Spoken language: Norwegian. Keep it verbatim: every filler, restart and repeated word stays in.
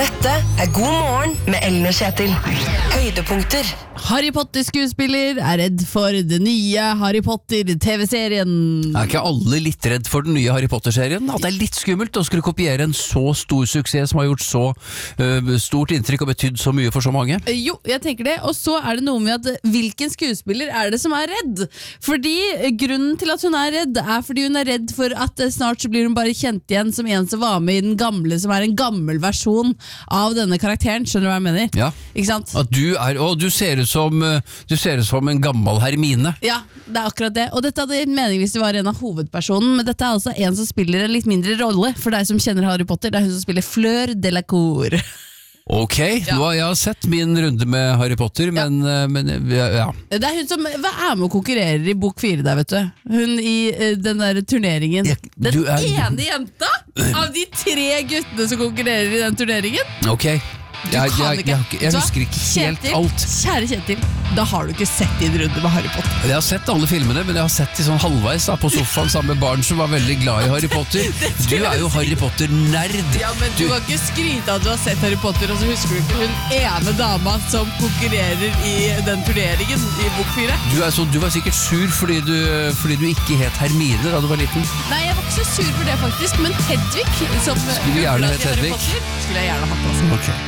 Dette er God morgen med Ellen og Kjetil. Høydepunkter. Harry Potter-skuespiller er redd for den nye Harry Potter-tv-serien. Er ikke alle litt redd for den nye Harry Potter-serien? At det er litt skummelt å skulle kopiere en så stor suksess som har gjort så uh, stort inntrykk og betydd så mye for så mange? Jo, jeg tenker det. Og så er det noe med at hvilken skuespiller er det som er redd? Fordi grunnen til at hun er redd er fordi hun er redd for at snart så blir hun bare kjent igjen som en som var med i den gamle, som er en gammel versjon av denne karakteren. Skjønner du hva jeg mener? Ja. Ikke sant? At du er, og du ser ut som du ser ut som en gammel Hermine. Ja, det er akkurat det. Og dette hadde jeg mening hvis det var en av hovedpersonen, men dette er altså en som spiller en litt mindre rolle for deg som kjenner Harry Potter. Det er hun som spiller Fleur Delacour. Ok, Ja. nå har jeg sett min runde med Harry Potter, men ja. men ja, ja. Det er hun som hva er med og konkurrerer i bok fire der, vet du. Hun i uh, den der turneringen. Jeg- Den du er- ene jenta av de tre guttene som konkurrerer i den turneringen. Ok, Du jeg, kan jeg, ikke. jeg, jeg Så, husker ikke helt Kjetil, alt. Kjære Kjetil, da har du ikke sett din runde med Harry Potter. Jeg har sett alle filmene, men jeg har sett de sånn halvveis da, på sofaen sammen med barn som var veldig glad i Harry Potter. Du er jo Harry Potter-nerd. Ja, men du Du- kan ikke skryte av at du har sett Harry Potter, og så husker du ikke hun ene dama som konkurrerer i den turneringen i bok fire. Du, er så, du var sikkert sur fordi du, fordi du ikke het Hermine da du var liten. Nei, jeg var ikke så sur for det faktisk, men Hedvig, som Skulle du gjerne ukeplass i hett Harry Hedvig? Potter, skulle jeg gjerne hatt altså. Ok.